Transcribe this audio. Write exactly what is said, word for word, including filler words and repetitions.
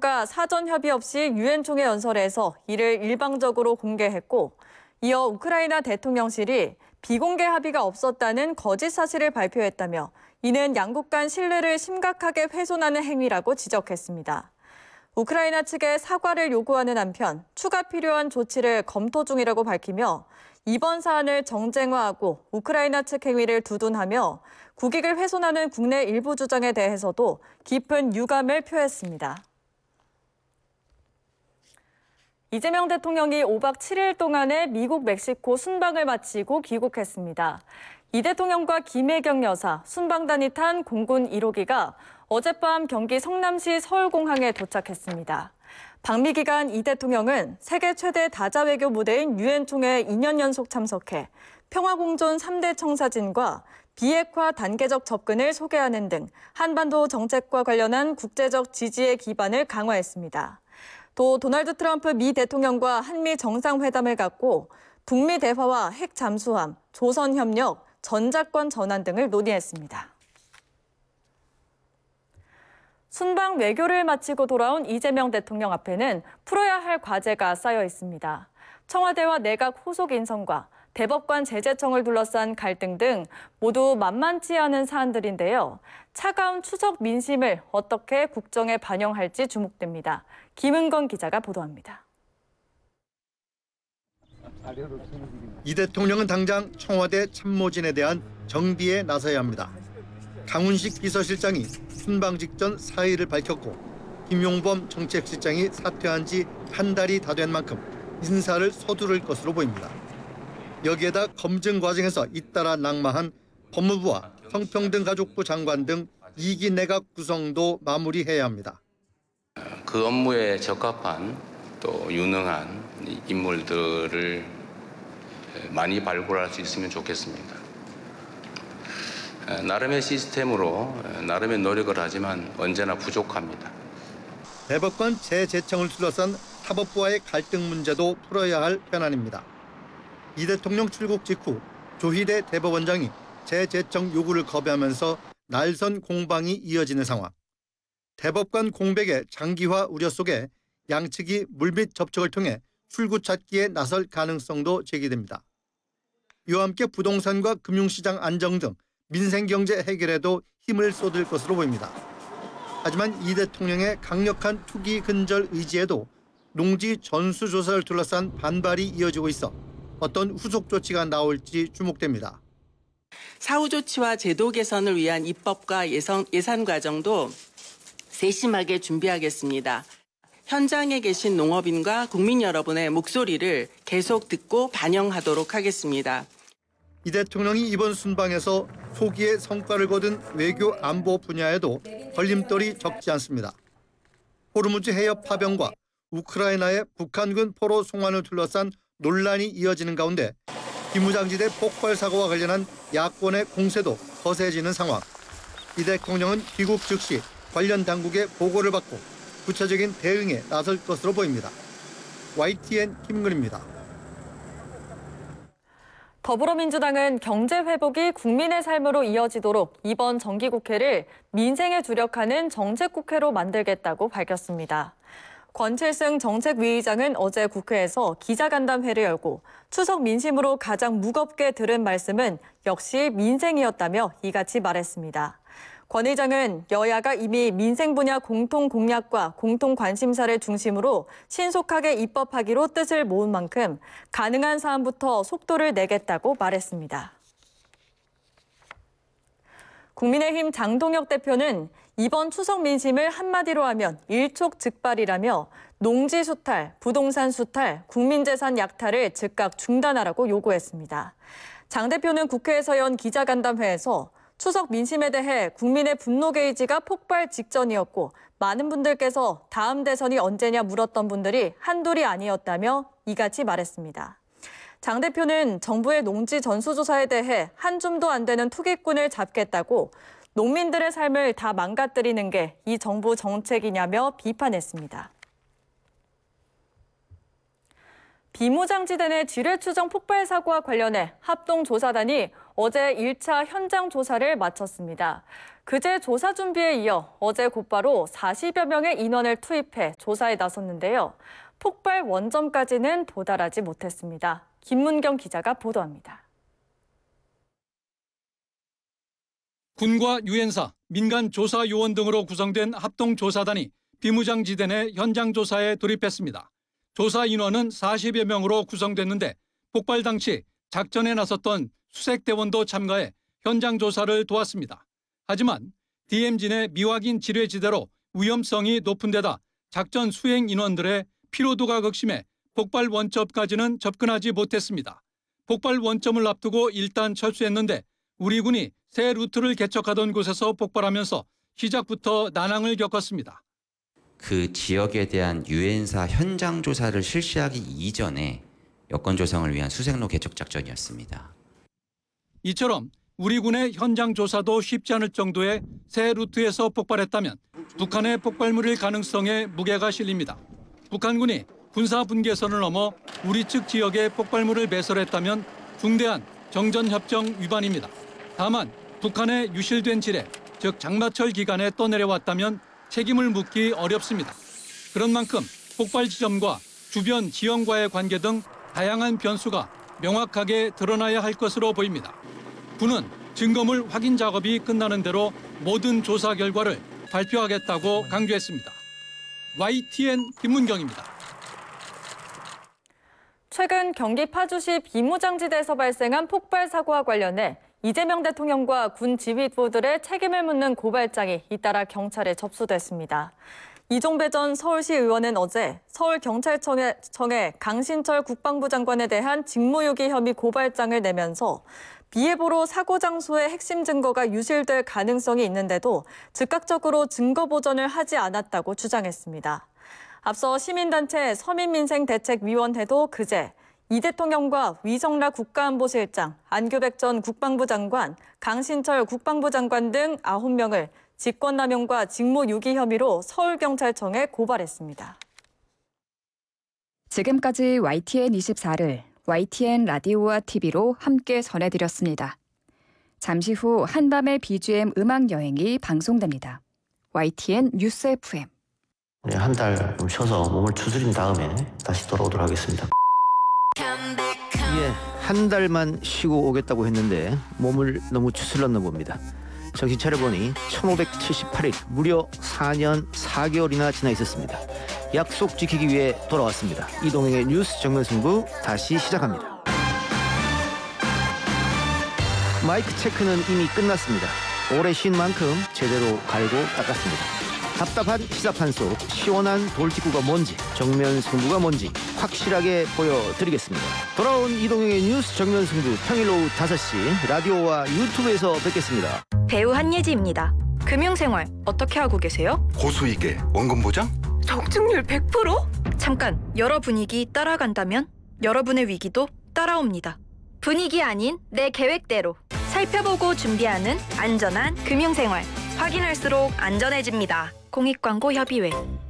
정부가 사전 협의 없이 유엔 총회 연설에서 이를 일방적으로 공개했고, 이어 우크라이나 대통령실이 비공개 합의가 없었다는 거짓 사실을 발표했다며 이는 양국 간 신뢰를 심각하게 훼손하는 행위라고 지적했습니다. 우크라이나 측에 사과를 요구하는 한편 추가 필요한 조치를 검토 중이라고 밝히며 이번 사안을 정쟁화하고 우크라이나 측 행위를 두둔하며 국익을 훼손하는 국내 일부 주장에 대해서도 깊은 유감을 표했습니다. 이재명 대통령이 오박 칠일 동안의 미국 멕시코 순방을 마치고 귀국했습니다. 이 대통령과 김혜경 여사, 순방단이 탄 공군 일 호기가 어젯밤 경기 성남시 서울공항에 도착했습니다. 방미 기간 이 대통령은 세계 최대 다자 외교 무대인 유엔 총회에 이 년 연속 참석해 평화공존 삼 대 청사진과 비핵화 단계적 접근을 소개하는 등 한반도 정책과 관련한 국제적 지지의 기반을 강화했습니다. 또 도널드 트럼프 미 대통령과 한미 정상회담을 갖고 북미 대화와 핵 잠수함, 조선 협력, 전자권 전환 등을 논의했습니다. 순방 외교를 마치고 돌아온 이재명 대통령 앞에는 풀어야 할 과제가 쌓여 있습니다. 청와대와 내각 후속 인선과 대법관 제재청을 둘러싼 갈등 등 모두 만만치 않은 사안들인데요. 차가운 추석 민심을 어떻게 국정에 반영할지 주목됩니다. 김은건 기자가 보도합니다. 이 대통령은 당장 청와대 참모진에 대한 정비에 나서야 합니다. 강훈식 비서실장이 순방 직전 사의를 밝혔고 김용범 정책실장이 사퇴한 지 한 달이 다 된 만큼 인사를 서두를 것으로 보입니다. 여기에다 검증 과정에서 잇따라 낙마한 법무부와 성평등가족부 장관 등 이 기 내각 구성도 마무리해야 합니다. 그 업무에 적합한 또 유능한 인물들을 많이 발굴할 수 있으면 좋겠습니다. 나름의 시스템으로 나름의 노력을 하지만 언제나 부족합니다. 대법관 재제청을 둘러싼 사법부와의 갈등 문제도 풀어야 할 현안입니다. 이 대통령 출국 직후 조희대 대법원장이 재제청 요구를 거부하면서 날선 공방이 이어지는 상황. 대법관 공백의 장기화 우려 속에 양측이 물밑 접촉을 통해 출구 찾기에 나설 가능성도 제기됩니다. 이와 함께 부동산과 금융시장 안정 등 민생경제 해결에도 힘을 쏟을 것으로 보입니다. 하지만 이 대통령의 강력한 투기 근절 의지에도 농지 전수조사를 둘러싼 반발이 이어지고 있어 어떤 후속 조치가 나올지 주목됩니다. 사후 조치와 제도 개선을 위한 입법과 예산, 예산 과정도 세심하게 준비하겠습니다. 현장에 계신 농업인과 국민 여러분의 목소리를 계속 듣고 반영하도록 하겠습니다. 이 대통령이 이번 순방에서 소기의 성과를 거둔 외교 안보 분야에도 걸림돌이 적지 않습니다. 호르무즈 해협 파병과 우크라이나의 북한군 포로 송환을 둘러싼 논란이 이어지는 가운데 비무장지대 폭발 사고와 관련한 야권의 공세도 거세지는 상황. 이 대통령은 귀국 즉시 관련 당국의 보고를 받고 구체적인 대응에 나설 것으로 보입니다. 와이티엔 김근입니다. 더불어민주당은 경제 회복이 국민의 삶으로 이어지도록 이번 정기국회를 민생에 주력하는 정책국회로 만들겠다고 밝혔습니다. 권칠승 정책위의장은 어제 국회에서 기자간담회를 열고 추석 민심으로 가장 무겁게 들은 말씀은 역시 민생이었다며 이같이 말했습니다. 권 의장은 여야가 이미 민생 분야 공통 공약과 공통 관심사를 중심으로 신속하게 입법하기로 뜻을 모은 만큼 가능한 사안부터 속도를 내겠다고 말했습니다. 국민의힘 장동혁 대표는 이번 추석 민심을 한마디로 하면 일촉즉발이라며 농지 수탈, 부동산 수탈, 국민재산 약탈을 즉각 중단하라고 요구했습니다. 장 대표는 국회에서 연 기자간담회에서 추석 민심에 대해 국민의 분노 게이지가 폭발 직전이었고 많은 분들께서 다음 대선이 언제냐 물었던 분들이 한둘이 아니었다며 이같이 말했습니다. 장 대표는 정부의 농지 전수조사에 대해 한 줌도 안 되는 투기꾼을 잡겠다고 농민들의 삶을 다 망가뜨리는 게 이 정부 정책이냐며 비판했습니다. 비무장지대 내 지뢰 추정 폭발 사고와 관련해 합동조사단이 어제 일 차 현장 조사를 마쳤습니다. 그제 조사 준비에 이어 어제 곧바로 사십여 명의 인원을 투입해 조사에 나섰는데요. 폭발 원점까지는 도달하지 못했습니다. 김문경 기자가 보도합니다. 군과 유엔사, 민간 조사 요원 등으로 구성된 합동조사단이 비무장지대 내 현장 조사에 돌입했습니다. 조사 인원은 사십여 명으로 구성됐는데 폭발 당시 작전에 나섰던 수색대원도 참가해 현장 조사를 도왔습니다. 하지만 디엠지 내 미확인 지뢰지대로 위험성이 높은 데다 작전 수행 인원들의 피로도가 극심해 폭발 원점까지는 접근하지 못했습니다. 폭발 원점을 앞두고 일단 철수했는데 우리 군이 새 루트를 개척하던 곳에서 폭발하면서 시작부터 난항을 겪었습니다. 그 지역에 대한 유엔사 현장 조사를 실시하기 이전에 여건 조성을 위한 수색로 개척 작전이었습니다. 이처럼 우리 군의 현장 조사도 쉽지 않을 정도의 새 루트에서 폭발했다면 북한의 폭발물일 가능성에 무게가 실립니다. 북한군이 군사 분계선을 넘어 우리 측 지역에 폭발물을 배설했다면 중대한 정전협정 위반입니다. 다만 북한의 유실된 지뢰, 즉 장마철 기간에 떠내려왔다면 책임을 묻기 어렵습니다. 그런 만큼 폭발 지점과 주변 지형과의 관계 등 다양한 변수가 명확하게 드러나야 할 것으로 보입니다. 군은 증거물 확인 작업이 끝나는 대로 모든 조사 결과를 발표하겠다고 강조했습니다. 와이티엔 김문경입니다. 최근 경기 파주시 비무장지대에서 발생한 폭발 사고와 관련해 이재명 대통령과 군 지휘부들의 책임을 묻는 고발장이 잇따라 경찰에 접수됐습니다. 이종배 전 서울시 의원은 어제 서울경찰청에 청에 강신철 국방부 장관에 대한 직무유기 혐의 고발장을 내면서 비해보로 사고 장소의 핵심 증거가 유실될 가능성이 있는데도 즉각적으로 증거 보전을 하지 않았다고 주장했습니다. 앞서 시민단체 서민민생대책위원회도 그제 이 대통령과 위성락 국가안보실장, 안규백 전 국방부 장관, 강신철 국방부 장관 등 아홉 명을 직권남용과 직무유기 혐의로 서울경찰청에 고발했습니다. 지금까지 와이티엔 이십사를 와이티엔 라디오와 티비로 함께 전해드렸습니다. 잠시 후 한밤의 비지엠 음악여행이 방송됩니다. 와이티엔 뉴스 에프엠. 한 달 좀 쉬어서 몸을 추스린 다음에 다시 돌아오도록 하겠습니다. 예, 한 달만 쉬고 오겠다고 했는데 몸을 너무 추슬렀나 봅니다. 정신 차려보니 천오백칠십팔 일, 무려 사 년 사 개월이나 지나 있었습니다. 약속 지키기 위해 돌아왔습니다. 이동행의 뉴스 정면승부 다시 시작합니다. 마이크 체크는 이미 끝났습니다. 오래 쉰 만큼 제대로 갈고 닦았습니다. 답답한 시사판 속 시원한 돌직구가 뭔지, 정면 승부가 뭔지 확실하게 보여드리겠습니다. 돌아온 이동형의 뉴스 정면 승부 평일 오후 다섯 시 라디오와 유튜브에서 뵙겠습니다. 배우 한예지입니다. 금융생활 어떻게 하고 계세요? 고수익에 원금 보장? 적중률 백 퍼센트? 잠깐, 여러 분위기 따라간다면 여러분의 위기도 따라옵니다. 분위기 아닌 내 계획대로 살펴보고 준비하는 안전한 금융생활. 확인할수록 안전해집니다. 공익광고협의회.